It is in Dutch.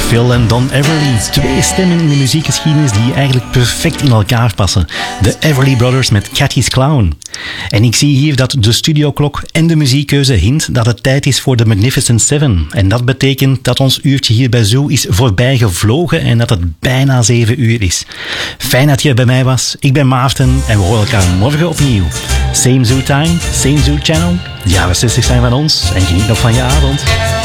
Phil en Don Everly. Twee stemmen in de muziekgeschiedenis die eigenlijk perfect in elkaar passen. De Everly Brothers met Cathy's Clown. En ik zie hier dat de studioklok en de muziekkeuze hint dat het tijd is voor de Magnificent Seven. En dat betekent dat ons uurtje hier bij Zoo is voorbij gevlogen en dat het bijna 7 uur is. Fijn dat je bij mij was. Ik ben Maarten en we horen elkaar morgen opnieuw. Same Zoo time, same Zoo channel. De jaren 60 zijn van ons en geniet nog van je avond.